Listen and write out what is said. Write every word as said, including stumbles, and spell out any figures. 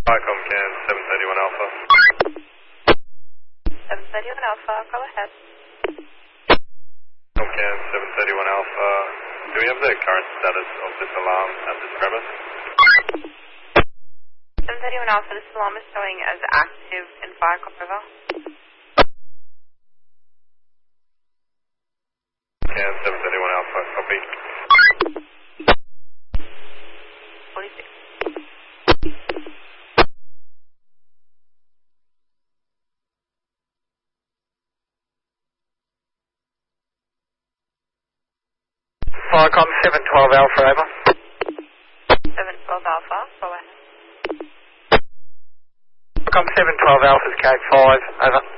Icom can seven thirty-one Alpha. seven thirty-one Alpha, go ahead. Icom can seven thirty-one Alpha. Do we have the current status of this alarm at this premise? seven thirty-one Alpha, this alarm is showing as active in Viacom, over. Can seven thirty-one Alpha, copy. forty-six. Viacom seven twelve Alpha, over. seven twelve Alpha, go ahead. Viacom seven twelve Alpha's code five, over.